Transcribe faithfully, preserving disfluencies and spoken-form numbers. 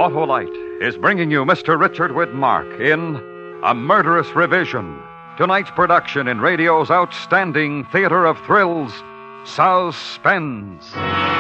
Autolite is bringing you Mister Richard Widmark in A Murderous Revision, tonight's production in radio's outstanding theater of thrills, Suspense.